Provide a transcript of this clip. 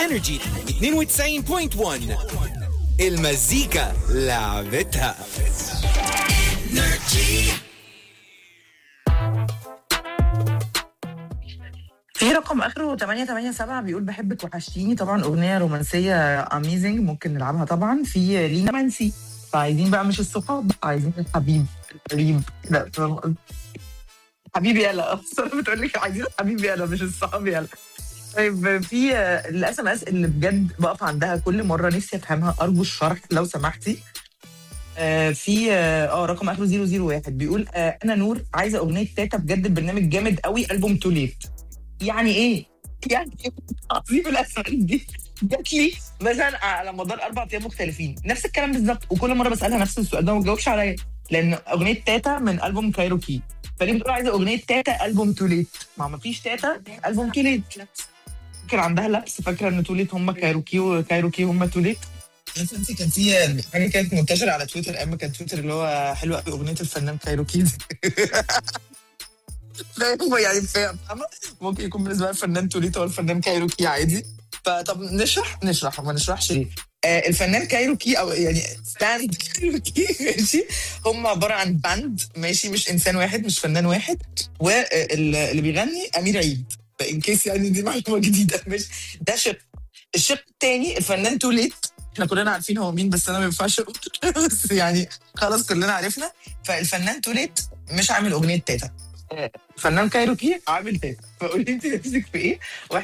انرجي 92.1. المزيكا لعبتها. في رقم اخره 887 بيقول بحبك وحشتيني، طبعا اغنيه رومانسيه اميزنج ممكن نلعبها طبعا في لينا منسي. فعايزين بقى مش الصحاب، عايزين الحبيب القريب كده، فاهم قصدي؟ حبيبي يلا اصل انا بتقول لك عايزين حبيبي يلا مش الصحاب يلا. طيب في الاس ام اس اللي بجد بقف عندها كل مره نفسي افهمها، ارجو الشرح لو سمحتي. في رقم اخره 001 بيقول انا نور عايزه اغنيه تاتا، بجد البرنامج جامد قوي، البوم توليت. يعني ايه؟ يعني ايه؟ عظيم الاسئله دي جات لي مثلا على مدار 4 ايام مختلفين نفس الكلام بالظبط، وكل مره بسالها نفس السؤال ده وما بتجاوبش عليا، لان اغنيه تاتا من البوم كايروكي، فليه بتقول عايزه اغنيه تاتا البوم توليت؟ ما فيش تاتا البوم توليت. فاكر عندها لبس، فاكره ان توليت هم كايروكي وكايروكي هم توليت. انت كان في حاجه كانت منتشره على تويتر، اما كان تويتر اللي هو حلو قوي، اغنيه الفنان كايروكي دي. فاهم يعني، فاهمه ممكن يكون بالنسبه لها الفنان توليت هو الفنان كايروكي عادي. فطب نشرح وما نشرحش ليه؟ الفنان كايروكي او يعني باند كايروكي ماشي، هم عباره عن باند ماشي، مش انسان واحد مش فنان واحد، واللي بيغني امير عيد. فان كيس يعني دي معلومه جديده، مش ده شق. الشق الثاني الفنان توليت، احنا كلنا عارفين هو مين بس انا ما ينفعش اقول بس يعني خلاص كلنا عرفنا. فالفنان توليت مش عامل اغنيه تاتا، فنان كايروكي عامل تاتا، فقولي انت نفسك في ايه؟